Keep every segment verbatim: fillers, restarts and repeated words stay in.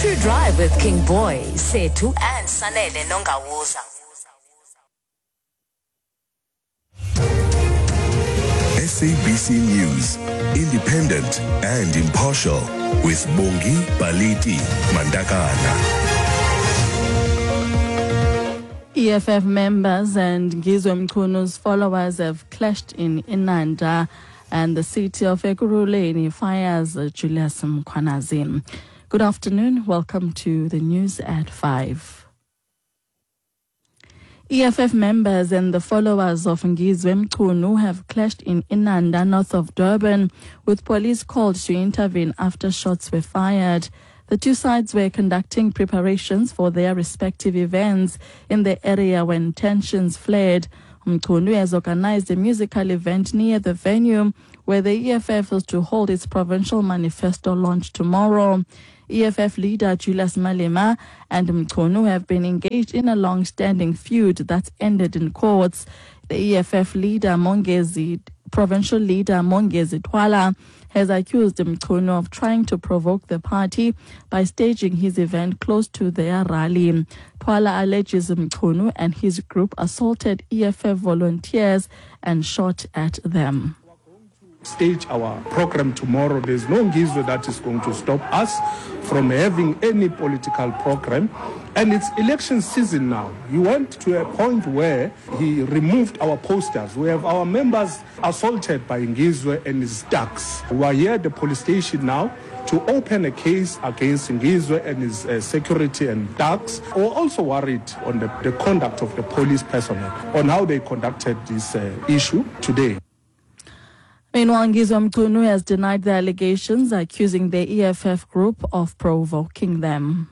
True Drive with King Boy, Setu and Sanele Nongawuza. S A B C News, independent and impartial, with Bongi Baliti Mandakana. E F F members and Ngizwe Mchunu's followers have clashed in Inanda, and the city of Ekurhuleni fires Julius Mkhwanazi. Good afternoon. Welcome to the news at five. E F F members and the followers of Ngizwe Mchunu have clashed in Inanda, north of Durban, with police called to intervene after shots were fired. The two sides were conducting preparations for their respective events in the area when tensions flared. Mchunu has organized a musical event near the venue where the E F F is to hold its provincial manifesto launch tomorrow. E F F leader Julius Malema and Mchunu have been engaged in a long-standing feud that's ended in courts. The E F F leader Mongezi, provincial leader Mongezi Twala, has accused Mchunu of trying to provoke the party by staging his event close to their rally. Twala alleges Mchunu and his group assaulted E F F volunteers and shot at them. Stage our program tomorrow. There's no Ngizwe that is going to stop us from having any political program. And it's election season now. You went to a point where he removed our posters. We have our members assaulted by Ngizwe and his thugs. We are here at the police station now to open a case against Ngizwe and his uh, security and thugs. We're also worried on the, the conduct of the police personnel, on how they conducted this uh, issue today. Meanwhile, Ngizwe Mchunu has denied the allegations, accusing the E F F group of provoking them.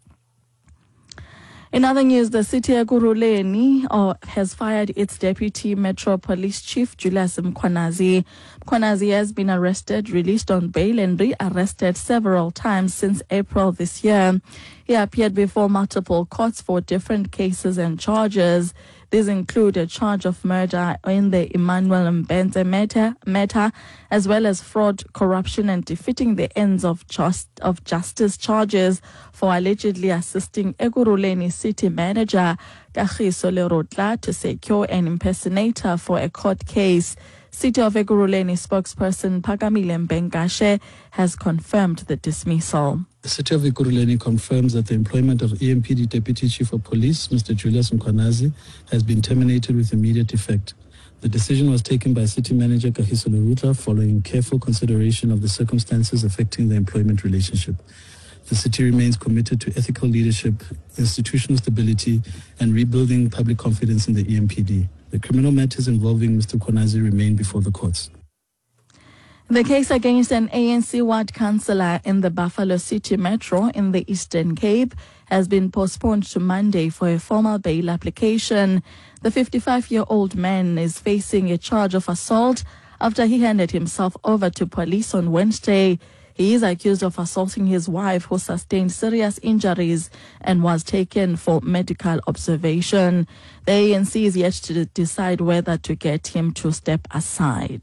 In other news, the city of Ekurhuleni uh, has fired its deputy Metro Police Chief, Julius Mkhwanazi. Mkhwanazi has been arrested, released on bail, and re-arrested several times since April this year. He appeared before multiple courts for different cases and charges. These include a charge of murder in the Emmanuel Mbenze matter, matter, as well as fraud, corruption, and defeating the ends of just of justice charges for allegedly assisting Ekurhuleni city manager Kagiso Lerotla to secure an impersonator for a court case. City of Ekurhuleni spokesperson Phakamile Mbengashe has confirmed the dismissal. The City of Ekurhuleni confirms that the employment of E M P D Deputy Chief of Police, Mister Julius Mkhwanazi, has been terminated with immediate effect. The decision was taken by City Manager Kagiso Lerotla following careful consideration of the circumstances affecting the employment relationship. The city remains committed to ethical leadership, institutional stability, and rebuilding public confidence in the E M P D. The criminal matters involving Mister Mkhwanazi remain before the courts. The case against an A N C ward councillor in the Buffalo City Metro in the Eastern Cape has been postponed to Monday for a formal bail application. The fifty-five-year-old man is facing a charge of assault after he handed himself over to police on Wednesday. He is accused of assaulting his wife, who sustained serious injuries and was taken for medical observation. The A N C is yet to decide whether to get him to step aside.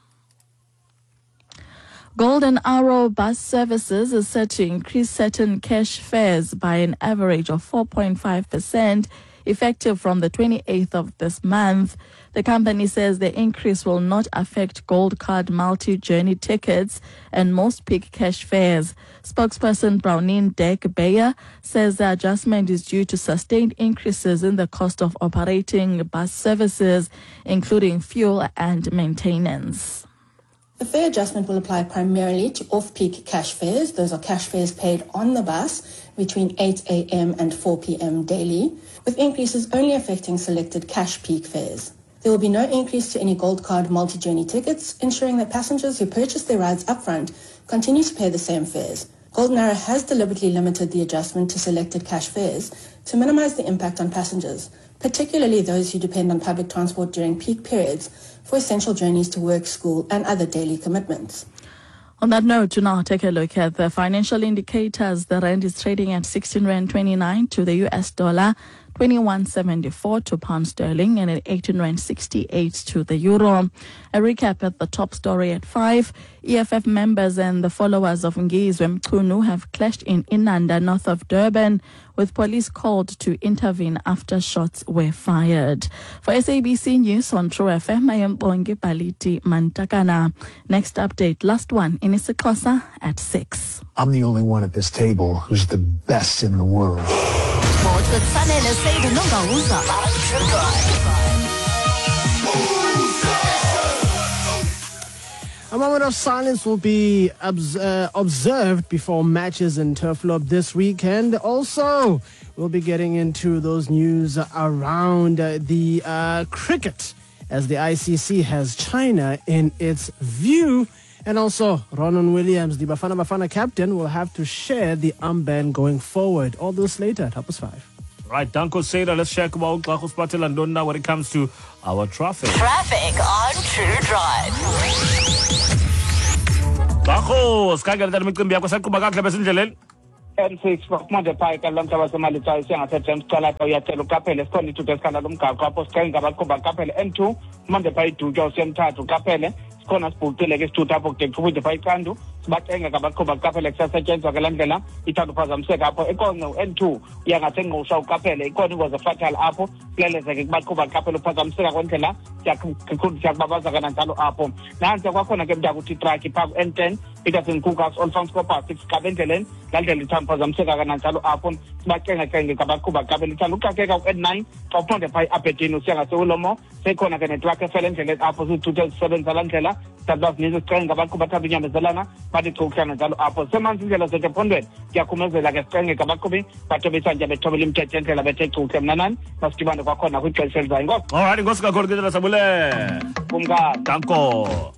Golden Arrow Bus Services is set to increase certain cash fares by an average of four point five percent, effective from the twenty-eighth of this month. The company says the increase will not affect Gold Card multi-journey tickets and most peak cash fares. Spokesperson Brownine Deck Bayer says the adjustment is due to sustained increases in the cost of operating bus services, including fuel and maintenance. The fare adjustment will apply primarily to off-peak cash fares. Those are cash fares paid on the bus between eight a.m. and four p.m. daily, with increases only affecting selected cash peak fares. There will be no increase to any Gold Card multi-journey tickets, ensuring that passengers who purchase their rides upfront continue to pay the same fares. Golden Arrow has deliberately limited the adjustment to selected cash fares to minimize the impact on passengers, particularly those who depend on public transport during peak periods for essential journeys to work, school, and other daily commitments. On that note, to now take a look at the financial indicators. The rand is trading at sixteen rand twenty-nine to the U S dollar, twenty-one seventy-four to pound sterling and at eighteen rand sixty-eight to the euro. A recap at the top story at five. E F F members and the followers of Ngizwe Mchunu have clashed in Inanda, north of Durban, with police called to intervene after shots were fired. For S A B C News on True F M, I am Bongi Paliti Mantakana. Next update, last one in isiXhosa at six. I'm the only one at this table who's the best in the world. Sports with Sanele Seydu Nongauza. A moment of silence will be obs- uh, observed before matches in Turfloop this weekend. Also, we'll be getting into those news around uh, the uh, cricket, as the I C C has China in its view. And also, Ronan Williams, the Bafana Bafana captain, will have to share the armband going forward. All this later at Hoppers five. Right, Danko Seda, let's check about Gakos Patel and Donda when it comes to our traffic. Traffic on True Drive. Gakos, kagel that mikimbi ako sa kubaga klebe sinjelen. N six Monte Pike along Tabasamali Taisian at James Kalaka Yatelo Capel, Scotty to the Scanadum Kapos, Kabakuba Capel, N two, Monte Pike to Josian Tatu Capelle, Sconas Putile to Tapok to the Pike Kandu, Batenga Kabakuba Capel, Exercise Galandela, Italo Pazam Sekapo, Econo, N two, Yangatengo Shao Capel, Econo was a fatal apple, Players like Bakuba Capel Pazam Seka, Jak Babazagan Talo Apple. Now, the Wakona Game Jaguti Traki Pub N ten, Peterson Cookhouse, on Fanscopa, six Caventelen, Laldel Tampazam Seka and Talo Apple, Bakenga Kanga Kabakuba Cabelita, Luka Kega at nine, upon the Pai Apetino Sanga Solomo, Second again, Tracker Felent, and opposite to the seven Salantella, Tabas Nizu Kanga Bakuba Tabian Zalana, Padito Canada Apple, Seman Zilla Set upon it, Yakumas like a Kanga Kabakubi, Patobisan Jabetolim Techen, Telabete to Kemnanan, Maskiban Wakona, which I said, all right, go to the Sabule. Punga. Danko.